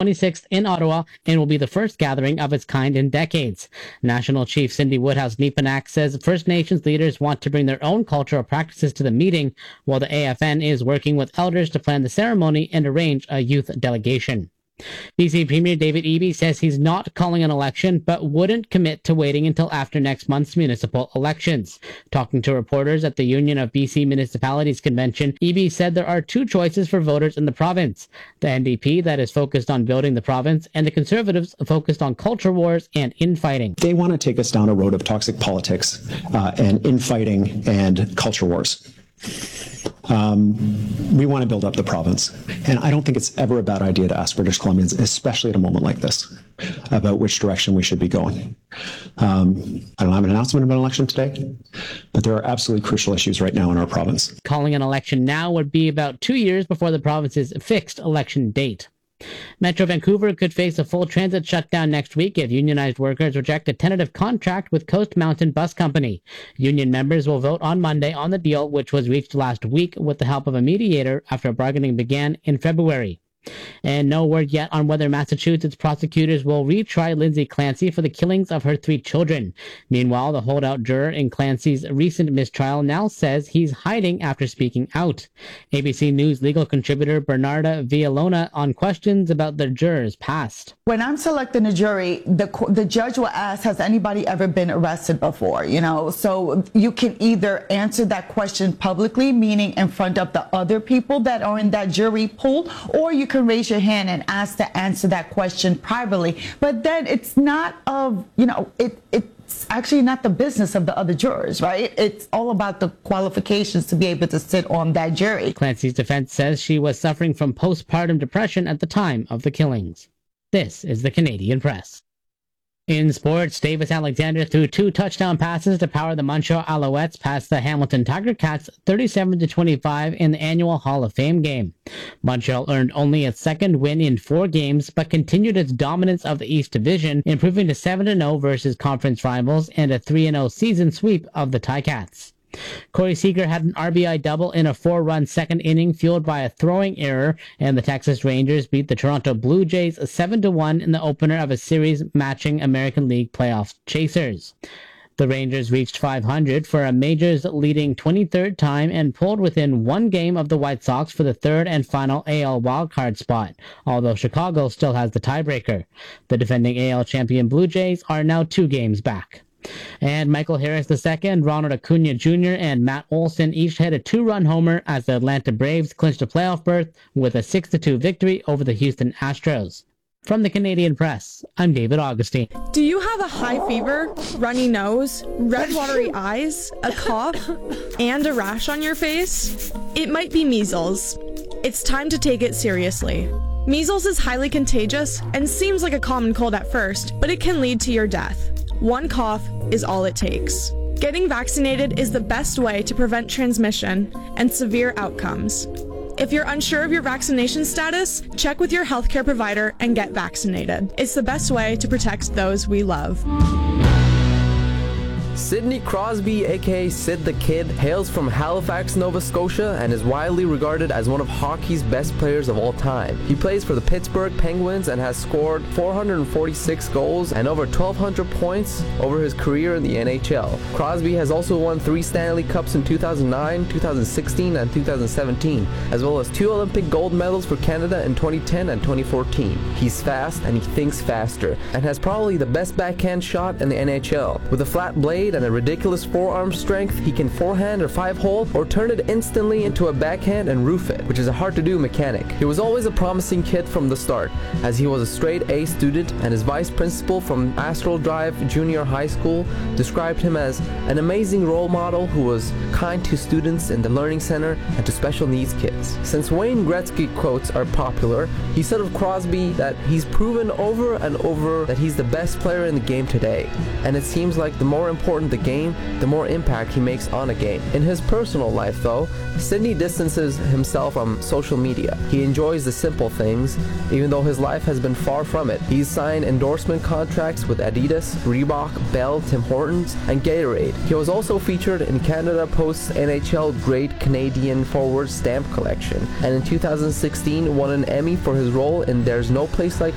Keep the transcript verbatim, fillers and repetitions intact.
twenty-sixth in Ottawa and will be the first gathering of its kind in decades. National Chief Cindy Woodhouse-Nepanak says First Nations leaders want to bring their own cultural practices to the meeting, while the A F N is working with elders to plan the ceremony and arrange a youth delegation. B C Premier David Eby says he's not calling an election, but wouldn't commit to waiting until after next month's municipal elections. Talking to reporters at the Union of B C Municipalities convention, Eby said there are two choices for voters in the province: the N D P, that is focused on building the province, and the Conservatives, focused on culture wars and infighting. They want to take us down a road of toxic politics uh, and infighting and culture wars. Um, we want to build up the province. And I don't think it's ever a bad idea to ask British Columbians, especially at a moment like this, about which direction we should be going. Um, I don't have an announcement about an election today, but there are absolutely crucial issues right now in our province. Calling an election now would be about two years before the province's fixed election date. Metro Vancouver could face a full transit shutdown next week if unionized workers reject a tentative contract with Coast Mountain Bus Company. Union members will vote on Monday on the deal, which was reached last week with the help of a mediator after bargaining began in February. And no word yet on whether Massachusetts prosecutors will retry Lindsay Clancy for the killings of her three children. Meanwhile, the holdout juror in Clancy's recent mistrial now says he's hiding after speaking out. A B C News legal contributor Bernarda Villalona on questions about the juror's past. When I'm selecting a jury, the the judge will ask, has anybody ever been arrested before? You know, so you can either answer that question publicly, meaning in front of the other people that are in that jury pool, or you can raise your hand and ask to answer that question privately. But then it's not of, you know, it it's actually not the business of the other jurors, right? It's all about the qualifications to be able to sit on that jury. Clancy's defense says she was suffering from postpartum depression at the time of the killings. This is the Canadian Press. In sports, Davis Alexander threw two touchdown passes to power the Montreal Alouettes past the Hamilton Tiger Cats thirty-seven to twenty-five in the annual Hall of Fame game. Montreal earned only its second win in four games, but continued its dominance of the East Division, improving to seven to oh versus conference rivals and a three to oh season sweep of the Ticats. Corey Seager had an R B I double in a four-run second inning fueled by a throwing error, and the Texas Rangers beat the Toronto Blue Jays seven to one in the opener of a series matching American League playoff chasers. The Rangers reached five hundred for a Majors leading twenty-third time and pulled within one game of the White Sox for the third and final A L wildcard spot, although Chicago still has the tiebreaker. The defending A L champion Blue Jays are now two games back. And Michael Harris the second, Ronald Acuna Junior, and Matt Olson each hit a two-run homer as the Atlanta Braves clinched a playoff berth with a six to two victory over the Houston Astros. From the Canadian Press, I'm David Augustine. Do you have a high fever, runny nose, red watery eyes, a cough, and a rash on your face? It might be measles. It's time to take it seriously. Measles is highly contagious and seems like a common cold at first, but it can lead to your death. One cough is all it takes. Getting vaccinated is the best way to prevent transmission and severe outcomes. If you're unsure of your vaccination status, check with your healthcare provider and get vaccinated. It's the best way to protect those we love. Sidney Crosby, aka Sid the Kid, hails from Halifax, Nova Scotia, and is widely regarded as one of hockey's best players of all time. He plays for the Pittsburgh Penguins and has scored four hundred forty-six goals and over twelve hundred points over his career in the N H L. Crosby has also won three Stanley Cups in two thousand nine, two thousand sixteen, and two thousand seventeen, as well as two Olympic gold medals for Canada in twenty ten and twenty fourteen. He's fast and he thinks faster, and has probably the best backhand shot in the N H L. With a flat blade and a ridiculous forearm strength, he can forehand or five-hole or turn it instantly into a backhand and roof it, which is a hard-to-do mechanic. He was always a promising kid from the start, as he was a straight-A student, and his vice principal from Astral Drive Junior High School described him as an amazing role model who was kind to students in the learning center and to special needs kids. Since Wayne Gretzky quotes are popular, he said of Crosby that he's proven over and over that he's the best player in the game today, and it seems like the more important the game, the more impact he makes on a game. In his personal life, though, Sidney distances himself from social media. He enjoys the simple things, even though his life has been far from it. He's signed endorsement contracts with Adidas, Reebok, Bell, Tim Hortons, and Gatorade. He was also featured in Canada Post's N H L Great Canadian Forward stamp collection, and in two thousand sixteen won an Emmy for his role in There's No Place Like